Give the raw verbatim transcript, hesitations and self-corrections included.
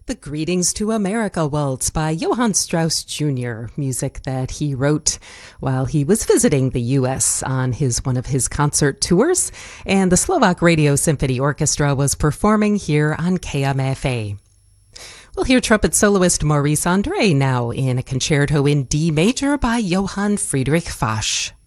The Greetings to America Waltz by Johann Strauss Junior, music that he wrote while he was visiting the U S on his one of his concert tours, and the Slovak Radio Symphony Orchestra was performing here on K M F A. We'll hear trumpet soloist Maurice Andre now in a concerto in D major by Johann Friedrich Fasch.